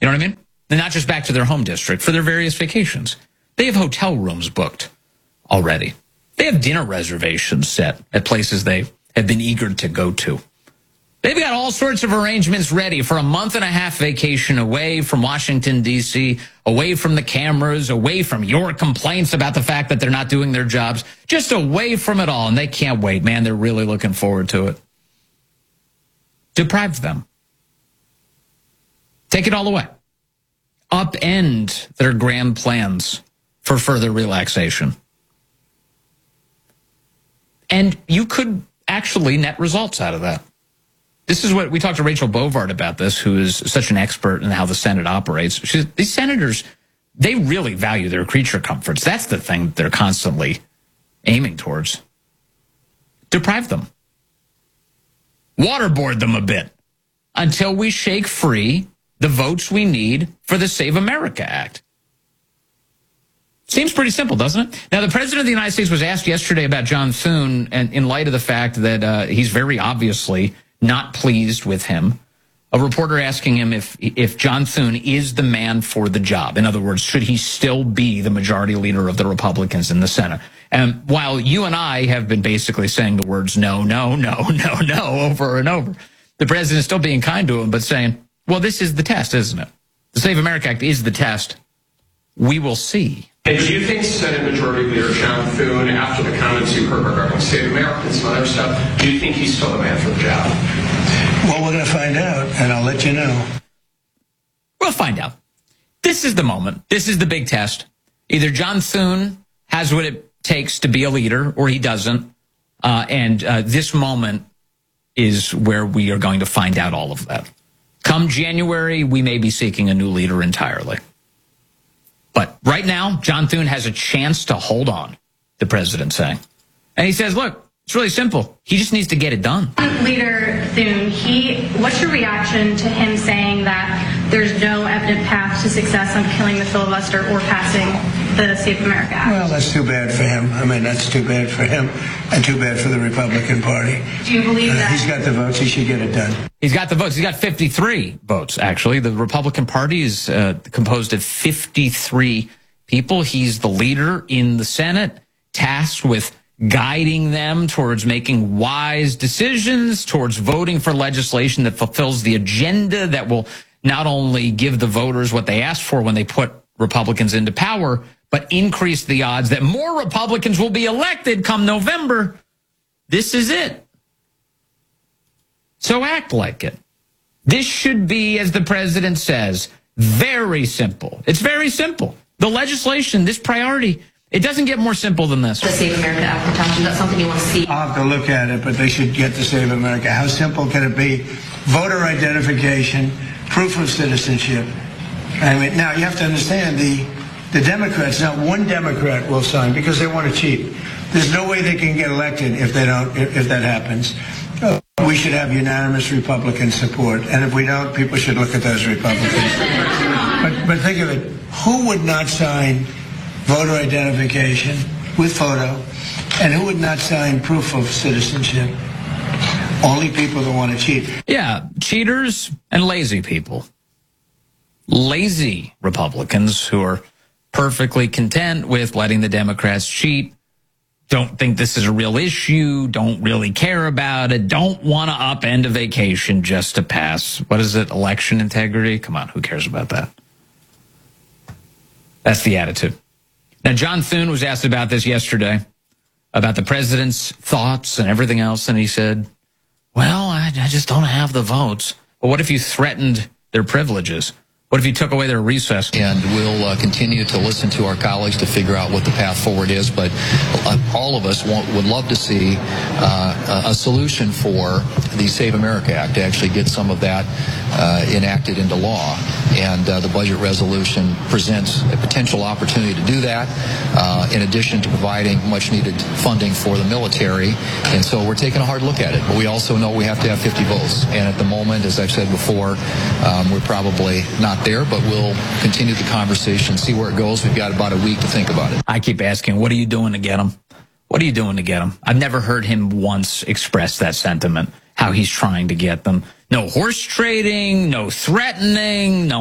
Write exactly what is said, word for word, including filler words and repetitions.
You know what I mean? And not just back to their home district, for their various vacations. They have hotel rooms booked already. They have dinner reservations set at places they have been eager to go to. They've got all sorts of arrangements ready for a month and a half vacation away from Washington, D C, away from the cameras, away from your complaints about the fact that they're not doing their jobs, just away from it all. And they can't wait, man. They're really looking forward to it. Deprive them. Take it all away. Upend their grand plans for further relaxation. And you could actually net results out of that. This is what we talked to Rachel Bovard about this, who is such an expert in how the Senate operates. She's, these senators, they really value their creature comforts. That's the thing they're constantly aiming towards. Deprive them. Waterboard them a bit until we shake free the votes we need for the Save America Act. Seems pretty simple, doesn't it? Now, the President of the United States was asked yesterday about John Thune, and in light of the fact that uh, he's very obviously not pleased with him. A reporter asking him if if John Thune is the man for the job. In other words, should he still be the majority leader of the Republicans in the Senate? And while you and I have been basically saying the words no, no, no, no, no over and over, the president is still being kind to him, but saying, well, this is the test, isn't it? The Save America Act is the test. We will see. And do you think Senate Majority Leader John Thune, after the comments you heard regarding Save America and some other stuff, do you think he's still the man for the job? Well, we're going to find out, and I'll let you know. We'll find out. This is the moment. This is the big test. Either John Thune has what it takes to be a leader, or he doesn't. Uh, and uh, this moment is where we are going to find out all of that. Come January, we may be seeking a new leader entirely. But right now, John Thune has a chance to hold on, the president's saying. And he says, look, it's really simple. He just needs to get it done. Leader Thune, he, what's your reaction to him saying that there's no evident path to success on killing the filibuster or passing the Save America Act? Well, that's too bad for him. I mean, that's too bad for him and too bad for the Republican Party. Do you believe uh, that? He's got the votes. He should get it done. He's got the votes. He's got fifty-three votes, actually. The Republican Party is uh, composed of fifty-three people. He's the leader in the Senate, tasked with guiding them towards making wise decisions, towards voting for legislation that fulfills the agenda that will not only give the voters what they asked for when they put Republicans into power, but increase the odds that more Republicans will be elected come November. This is it. So act like it. This should be, as the president says, very simple. It's very simple. The legislation, this priority, it doesn't get more simple than this. The Save America Act, Natasha, that's something you want to see. I'll have to look at it, but they should get to Save America. How simple can it be? Voter identification, proof of citizenship. I mean, now you have to understand the the Democrats. Not one Democrat will sign because they want to cheat. There's no way they can get elected if they don't. If, if that happens, uh, we should have unanimous Republican support, and if we don't, people should look at those Republicans. But but think of it: who would not sign voter identification with photo, and who would not sign proof of citizenship? Only people that want to cheat. Yeah, cheaters and lazy people. Lazy Republicans who are perfectly content with letting the Democrats cheat, don't think this is a real issue, don't really care about it, don't want to upend a vacation just to pass, what is it, election integrity? Come on, who cares about that? That's the attitude. Now, John Thune was asked about this yesterday, about the president's thoughts and everything else, and he said, well, I, I just don't have the votes. But what if you threatened their privileges? What if you took away their recess? And we'll uh, continue to listen to our colleagues to figure out what the path forward is. But uh, all of us want, would love to see uh, a solution for the Save America Act to actually get some of that uh, enacted into law. And uh, the budget resolution presents a potential opportunity to do that, uh, in addition to providing much needed funding for the military. And so we're taking a hard look at it. But we also know we have to have fifty votes. And at the moment, as I've said before, um, we're probably not there, but we'll continue the conversation, see where it goes. We've got about a week to think about it. I keep asking, what are you doing to get him? What are you doing to get them? I've never heard him once express that sentiment, how he's trying to get them. No horse trading, no threatening, no